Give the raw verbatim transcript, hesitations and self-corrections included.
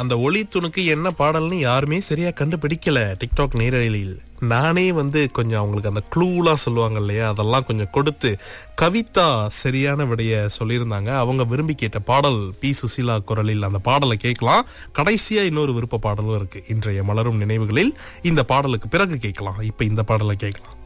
அந்த ஒளி துணுக்கு என்ன பாடல்னு யாருமே சரியா கண்டுபிடிக்கல டிக்டாக் நேரலையில். நானே வந்து கொஞ்சம் அவங்களுக்கு அந்த க்ளூலாம் சொல்லுவாங்க இல்லையா, அதெல்லாம் கொஞ்சம் கொடுத்து கவிதா சரியான விடைய சொல்லியிருந்தாங்க. அவங்க விரும்பி கேட்ட பாடல் பி சுசீலா குரலில் அந்த பாடலை கேட்கலாம். கடைசியா இன்னொரு விருப்ப பாடலும் இருக்கு இன்றைய மலரும் நினைவுகளில். இந்த பாடலுக்கு பிறகு கேட்கலாம். இப்ப இந்த பாடலை கேட்கலாம்.